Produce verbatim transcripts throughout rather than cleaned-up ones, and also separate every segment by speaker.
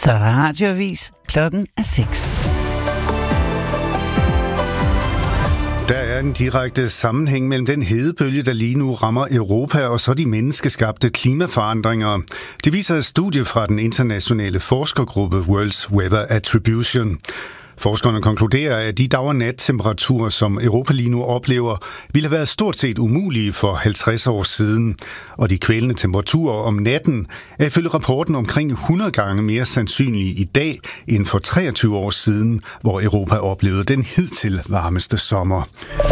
Speaker 1: Så er der radioavis. Klokken er seks.
Speaker 2: Der er en direkte sammenhæng mellem den hedebølge, der lige nu rammer Europa, og så de menneskeskabte klimaforandringer. Det viser et studie fra den internationale forskergruppe World Weather Attribution. Forskerne konkluderer, at de dag- og nattemperaturer, som Europa lige nu oplever, ville have været stort set umulige for halvtreds år siden. Og de kvælende temperaturer om natten er ifølge rapporten omkring hundrede gange mere sandsynlige i dag end for treogtyve år siden, hvor Europa oplevede den hidtil varmeste sommer.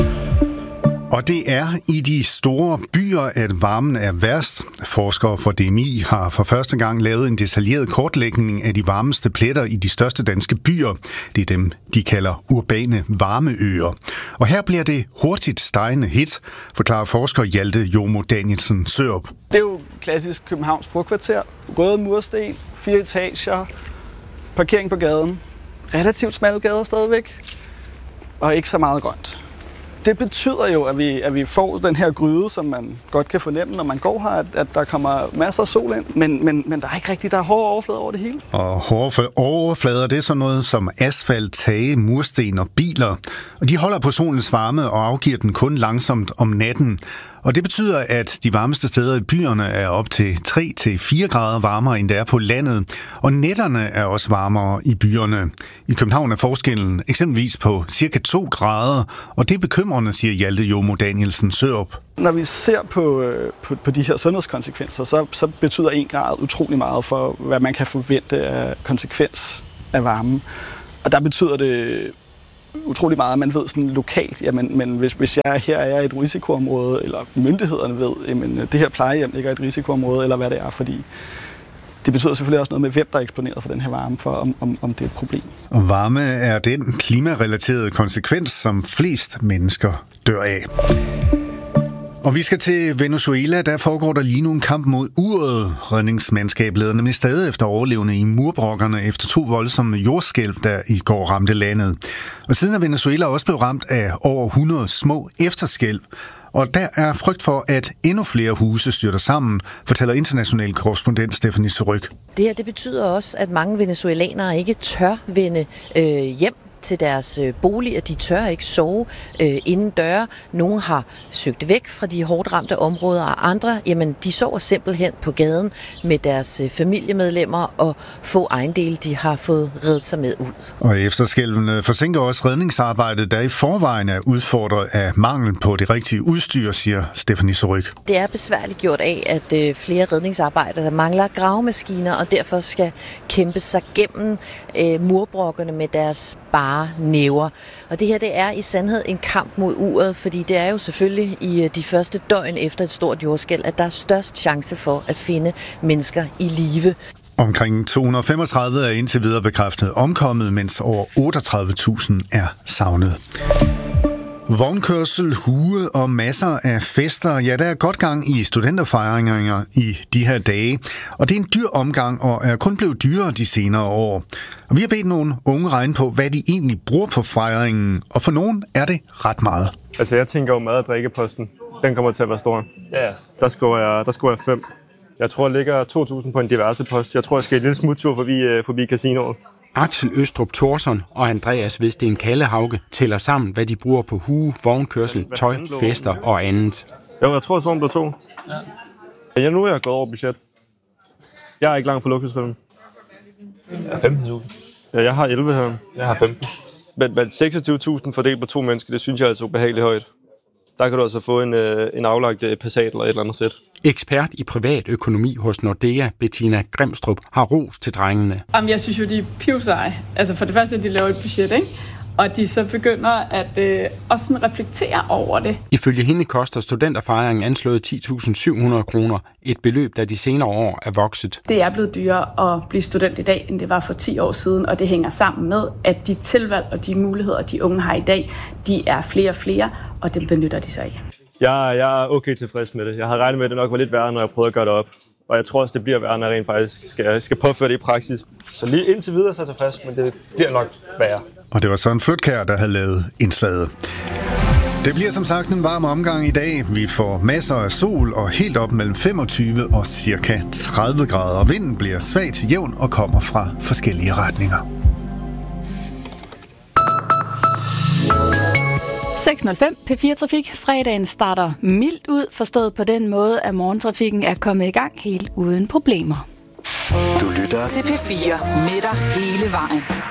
Speaker 2: Og det er i de store byer, at varmen er værst. Forskere fra D M I har for første gang lavet en detaljeret kortlægning af de varmeste pletter i de største danske byer. Det er dem, de kalder urbane varmeøer. Og her bliver det hurtigt stegende hit, forklarer forsker Hjalte Jomo Danielsen Sørup.
Speaker 3: Det er jo klassisk Københavns brokvarter. Røde mursten, fire etager, parkering på gaden. Relativt smalle gader stadigvæk, og ikke så meget grønt. Det betyder jo, at vi, at vi får den her gryde, som man godt kan fornemme, når man går her, at, at der kommer masser af sol ind, men, men, men der er ikke rigtig, der er hårde overflader over det hele.
Speaker 2: Og hårde overflader, det er sådan noget som asfalt, tage, mursten og biler. Og de holder på solens varme og afgiver den kun langsomt om natten. Og det betyder, at de varmeste steder i byerne er op til tre til fire grader varmere, end det er på landet. Og nætterne er også varmere i byerne. I København er forskellen eksempelvis på cirka to grader, og det er bekymrende, siger Hjalte Jomo Danielsen Sørup.
Speaker 3: Når vi ser på, på, på de her sundhedskonsekvenser, så, så betyder en grad utrolig meget for, hvad man kan forvente af konsekvens af varmen. Og der betyder det utrolig meget, at man ved sådan lokalt, jamen, men hvis, hvis jeg her er i et risikoområde, eller myndighederne ved, jamen, det her plejehjem ligger i et risikoområde, eller hvad det er, fordi det betyder selvfølgelig også noget med, hvem der er eksponeret for den her varme, for om, om, om det er et problem.
Speaker 2: Og varme er den klimarelaterede konsekvens, som flest mennesker dør af. Og vi skal til Venezuela. Der foregår der lige nu en kamp mod uret. Redningsmandskab leder nemlig stadig efter overlevende i murbrokkerne efter to voldsomme jordskælv, der i går ramte landet. Og siden er Venezuela også blevet ramt af over hundrede små efterskælv. Og der er frygt for, at endnu flere huse styrter sammen, fortæller international korrespondent Stephanie Seryk.
Speaker 4: Det her det betyder også, at mange venezuelanere ikke tør vende øh, hjem til deres øh, boliger. De tør ikke sove øh, inden døre. Nogle har søgt væk fra de hårdt ramte områder, og andre, jamen, de sover simpelthen på gaden med deres øh, familiemedlemmer og få ejendele, de har fået reddet sig med ud.
Speaker 2: Og efterskælvene forsinker også redningsarbejdet, der i forvejen er udfordret af mangel på det rigtige udstyr, siger Stephanie Seryk.
Speaker 4: Det er besværligt gjort af, at øh, flere redningsarbejdere mangler gravemaskiner, og derfor skal kæmpe sig gennem øh, murbrokkerne med deres bare næver. Og det her, det er i sandhed en kamp mod uret, fordi det er jo selvfølgelig i de første døgn efter et stort jordskælv, at der er størst chance for at finde mennesker i live.
Speaker 2: Omkring to hundrede og femogtredive er indtil videre bekræftet omkommet, mens over otteogtredive tusind er savnet. Vognkørsel, hue og masser af fester. Ja, der er godt gang i studenterfejringer i de her dage. Og det er en dyr omgang og er kun blevet dyrere de senere år. Og vi har bedt nogle unge regne på, hvad de egentlig bruger på fejringen. Og for nogen er det ret meget.
Speaker 5: Altså jeg tænker jo mad- og drikkeposten. Den kommer til at være stor. Ja. Der skriver jeg, der skriver jeg fem. Jeg tror, jeg ligger to tusind på en diverse post. Jeg tror, jeg skal en lille smuttur forbi, forbi casinoet.
Speaker 6: Axel Østrup Thorsson og Andreas Vestin Kallehauge tæller sammen, hvad de bruger på hue, vognkørsel, tøj, fester og andet.
Speaker 5: Jo, jeg tror, jeg så blev to. Ja. Ja, nu er jeg gået over budget. Jeg er ikke langt for luksusfilm.
Speaker 7: Jeg er femten tusind.
Speaker 5: Ja, jeg har elleve her.
Speaker 7: Jeg har femten.
Speaker 5: Men, men seksogtyve tusind fordelt på to mennesker, det synes jeg er altså ubehageligt højt. Der kan du altså få en, en aflagt Passat eller et eller andet sæt.
Speaker 6: Ekspert i privat økonomi hos Nordea, Bettina Grimstrup, har ros til drengene.
Speaker 8: Jamen, jeg synes jo, de er pivseje. Altså for det første, at de laver et budget, ikke? Og de så begynder at øh, også sådan reflektere over det.
Speaker 6: Ifølge hende koster studenterfejringen anslået ti tusind syv hundrede kroner, et beløb, der de senere år er vokset.
Speaker 8: Det er blevet dyrere at blive student i dag, end det var for ti år siden, og det hænger sammen med, at de tilvalg og de muligheder, de unge har i dag, de er flere og flere, og det benytter de sig af.
Speaker 5: Jeg, jeg er okay tilfreds med det. Jeg havde regnet med, at det nok var lidt værre, når jeg prøvede at gøre det op. Og jeg tror også, det bliver værre, når jeg rent faktisk skal, skal påføre det i praksis. Så lige indtil videre så er jeg tilfreds, men det bliver nok værre.
Speaker 2: Og det var Søren Flytkjær, der havde lavet indslaget. Det bliver som sagt en varm omgang i dag. Vi får masser af sol og helt op mellem femogtyve og cirka tredive grader. Vinden bliver svag til jævn og kommer fra forskellige retninger.
Speaker 9: seks nul fem P fire Trafik. Fredagen starter mildt ud, forstået på den måde, at morgentrafikken er kommet i gang helt uden problemer.
Speaker 1: Du lytter til P fire med dig hele vejen.